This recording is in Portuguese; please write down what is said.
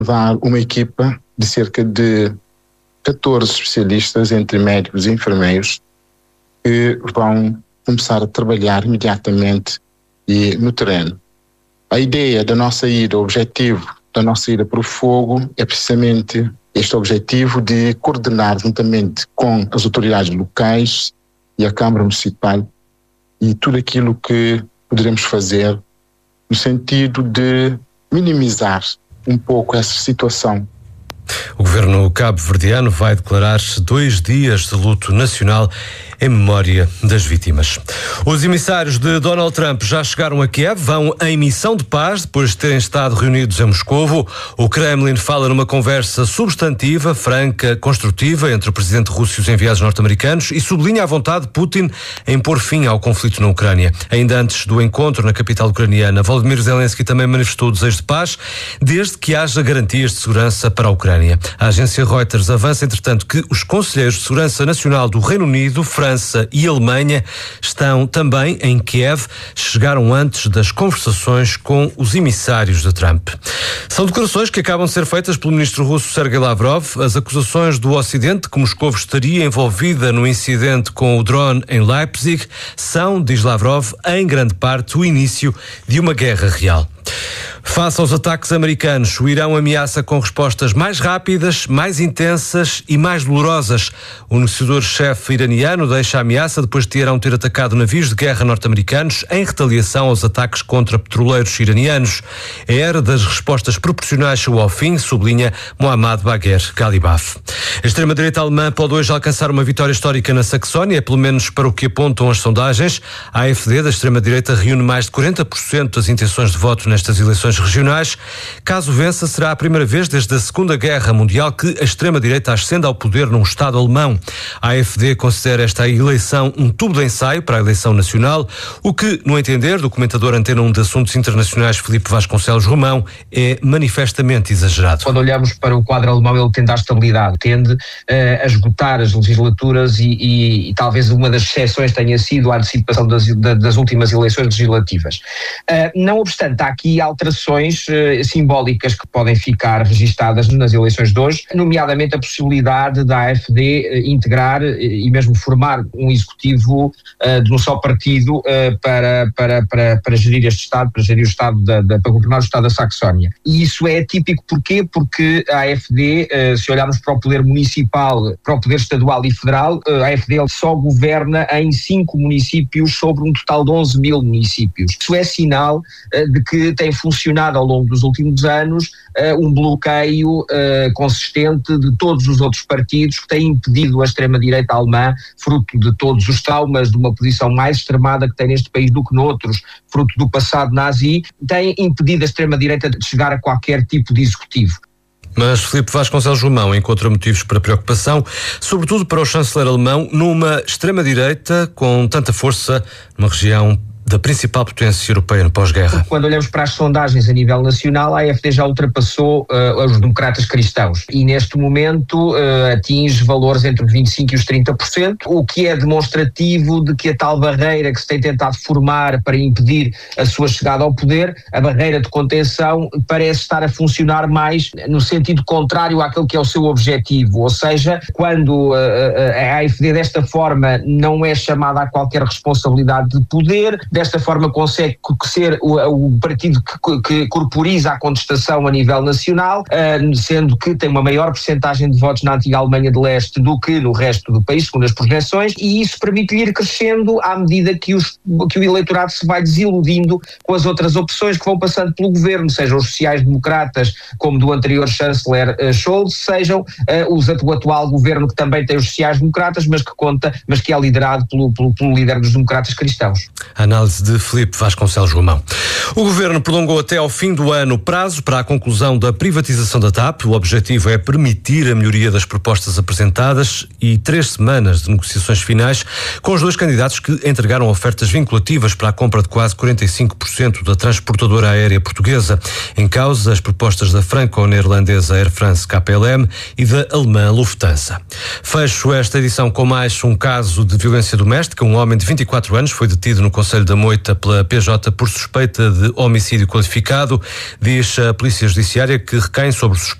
levar uma equipa de cerca de 14 especialistas, entre médicos e enfermeiros, que vão começar a trabalhar imediatamente e no terreno. A ideia da nossa ida, o objetivo da nossa ida para o fogo é precisamente este objetivo de coordenar juntamente com as autoridades locais e a Câmara Municipal e tudo aquilo que poderemos fazer no sentido de minimizar um pouco essa situação. O governo cabo-verdiano vai declarar 2 dias de luto nacional em memória das vítimas. Os emissários de Donald Trump já chegaram a Kiev, vão em missão de paz depois de terem estado reunidos em Moscovo. O Kremlin fala numa conversa substantiva, franca, construtiva entre o presidente russo e os enviados norte-americanos e sublinha a vontade de Putin em pôr fim ao conflito na Ucrânia. Ainda antes do encontro na capital ucraniana, Volodymyr Zelensky também manifestou o desejo de paz, desde que haja garantias de segurança para a Ucrânia. A agência Reuters avança, entretanto, que os conselheiros de segurança nacional do Reino Unido, França e Alemanha estão também em Kiev, chegaram antes das conversações com os emissários de Trump. São declarações que acabam de ser feitas pelo ministro russo Sergei Lavrov. As acusações do Ocidente que Moscou estaria envolvida no incidente com o drone em Leipzig são, diz Lavrov, em grande parte o início de uma guerra real. Face aos ataques americanos, o Irão ameaça com respostas mais rápidas, mais intensas e mais dolorosas. O negociador-chefe iraniano deixa a ameaça depois de Teherão ter atacado navios de guerra norte-americanos em retaliação aos ataques contra petroleiros iranianos. A era das respostas proporcionais chegou ao fim, sublinha Mohammad Bagher Ghalibaf. A extrema-direita alemã pode hoje alcançar uma vitória histórica na Saxónia, pelo menos para o que apontam as sondagens. A AfD da extrema-direita reúne mais de 40% das intenções de voto nestas eleições regionais. Caso vença, será a primeira vez desde a Segunda Guerra Mundial que a extrema-direita ascende ao poder num Estado alemão. A AfD considera esta eleição um tubo de ensaio para a eleição nacional, o que, no entender do comentador Antena 1 de Assuntos Internacionais Filipe Vasconcelos Romão, é manifestamente exagerado. Quando olhamos para o quadro alemão, ele tende à estabilidade, tende a esgotar as legislaturas e talvez uma das exceções tenha sido a antecipação das últimas eleições legislativas. Não obstante, há aqui alterações simbólicas que podem ficar registadas nas eleições de hoje, nomeadamente a possibilidade da AfD integrar e mesmo formar um executivo de um só partido para gerir este Estado, para gerir o Estado, para governar o Estado da Saxónia. E isso é típico porquê? Porque a AfD, se olharmos para o poder municipal, para o poder estadual e federal, a AfD só governa em 5 municípios sobre um total de 11 mil municípios. Isso é sinal de que tem funcionado ao longo dos últimos anos um bloqueio consistente de todos os outros partidos que têm impedido a extrema-direita alemã, fruto de todos os traumas de uma posição mais extremada que tem neste país do que noutros, fruto do passado nazi, tem impedido a extrema-direita de chegar a qualquer tipo de executivo. Mas Filipe Vasconcelos Romão encontra motivos para preocupação, sobretudo para o chanceler alemão, numa extrema-direita com tanta força numa região da principal potência europeia no pós-guerra. Quando olhamos para as sondagens a nível nacional, a AfD já ultrapassou os democratas cristãos e neste momento atinge valores entre os 25% e os 30%, o que é demonstrativo de que a tal barreira que se tem tentado formar para impedir a sua chegada ao poder, a barreira de contenção, parece estar a funcionar mais no sentido contrário àquele que é o seu objetivo, ou seja, quando a AfD desta forma não é chamada a qualquer responsabilidade de poder, desta forma consegue ser o partido que corporiza a contestação a nível nacional, sendo que tem uma maior percentagem de votos na antiga Alemanha de Leste do que no resto do país, segundo as projeções, e isso permite-lhe ir crescendo à medida que o eleitorado se vai desiludindo com as outras opções que vão passando pelo governo, sejam os sociais-democratas, como do anterior chanceler Scholz, sejam o atual governo que também tem os sociais-democratas, mas que é liderado pelo líder dos democratas cristãos. Análise de Filipe Vasconcelos Romão. O Governo prolongou até ao fim do ano o prazo para a conclusão da privatização da TAP. O objetivo é permitir a melhoria das propostas apresentadas e 3 semanas de negociações finais com os 2 candidatos que entregaram ofertas vinculativas para a compra de quase 45% da transportadora aérea portuguesa. Em causa, as propostas da franco-neerlandesa Air France KLM e da alemã Lufthansa. Fecho esta edição com mais um caso de violência doméstica. Um homem de 24 anos foi detido no Concelho de da moita pela PJ por suspeita de homicídio qualificado. Diz a Polícia Judiciária que recaem sobre o suspeito